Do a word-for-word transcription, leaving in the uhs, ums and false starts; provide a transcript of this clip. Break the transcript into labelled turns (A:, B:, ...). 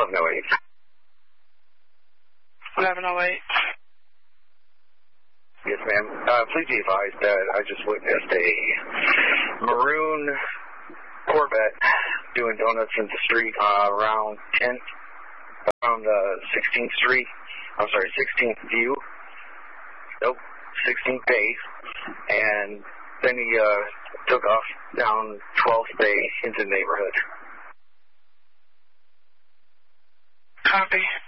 A: eleven oh eight.
B: eleven oh eight.
A: Yes, ma'am. Uh, please be advised that I just witnessed a maroon Corvette doing donuts in the street uh, around tenth, around uh, sixteenth Street. I'm sorry, sixteenth View. Nope, sixteenth Bay. And then he uh, took off down twelfth Bay into the neighborhood.
B: Copy.